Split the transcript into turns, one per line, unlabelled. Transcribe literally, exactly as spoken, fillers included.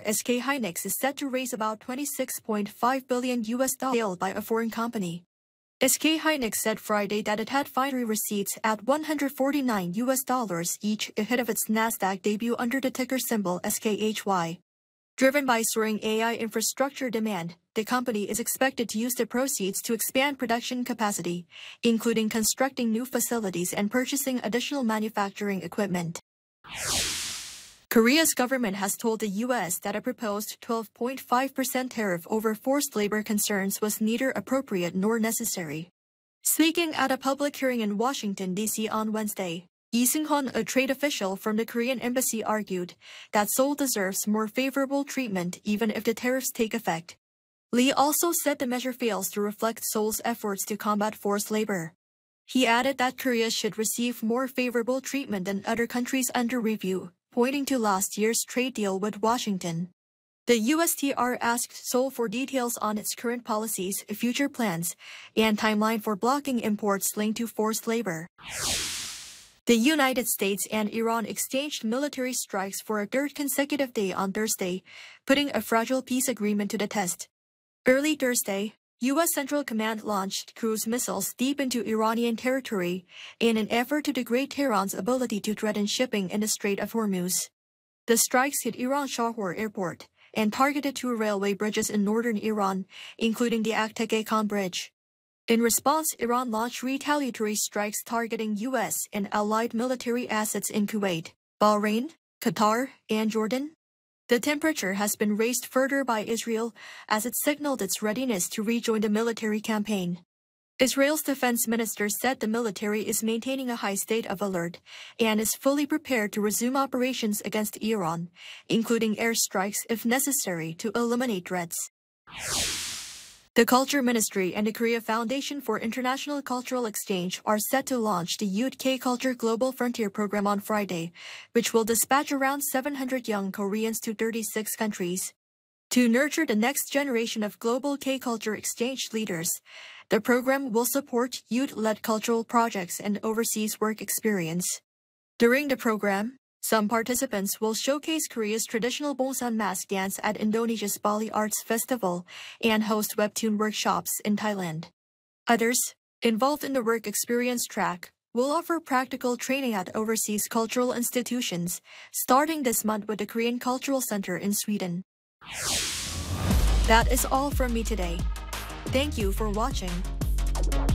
S K Hynix is set to raise about twenty-six point five billion U S dollars by a foreign company. S K Hynix said Friday that it had finery receipts at one hundred forty-nine U S dollars each ahead of its Nasdaq debut under the ticker symbol S K H Y. Driven by soaring A I infrastructure demand, the company is expected to use the proceeds to expand production capacity, including constructing new facilities and purchasing additional manufacturing equipment. Korea's government has told the U S that a proposed twelve point five percent tariff over forced labor concerns was neither appropriate nor necessary. Speaking at a public hearing in Washington, D C on Wednesday, Lee Seung-hun, a trade official from the Korean embassy, argued that Seoul deserves more favorable treatment even if the tariffs take effect. Lee also said the measure fails to reflect Seoul's efforts to combat forced labor. He added that Korea should receive more favorable treatment than other countries under review, pointing to last year's trade deal with Washington. The U S T R asked Seoul for details on its current policies, future plans, and timeline for blocking imports linked to forced labor. The United States and Iran exchanged military strikes for a third consecutive day on Thursday, putting a fragile peace agreement to the test. Early Thursday, U S Central Command launched cruise missiles deep into Iranian territory in an effort to degrade Tehran's ability to threaten shipping in the Strait of Hormuz. The strikes hit Iran's Shahor airport and targeted two railway bridges in northern Iran, including the Akteke-Khan Bridge. In response, Iran launched retaliatory strikes targeting U S and allied military assets in Kuwait, Bahrain, Qatar, and Jordan. The temperature has been raised further by Israel as it signaled its readiness to rejoin the military campaign. Israel's defense minister said the military is maintaining a high state of alert and is fully prepared to resume operations against Iran, including airstrikes if necessary to eliminate threats. The Culture Ministry and the Korea Foundation for International Cultural Exchange are set to launch the Youth K-Culture Global Frontier program on Friday, which will dispatch around seven hundred young Koreans to thirty-six countries. To nurture the next generation of global K-culture exchange leaders, the program will support youth-led cultural projects and overseas work experience. During the program, some participants will showcase Korea's traditional Bongsan mask dance at Indonesia's Bali Arts Festival and host webtoon workshops in Thailand. Others, involved in the work experience track, will offer practical training at overseas cultural institutions, starting this month with the Korean Cultural Center in Sweden. That is all from me today. Thank you for watching.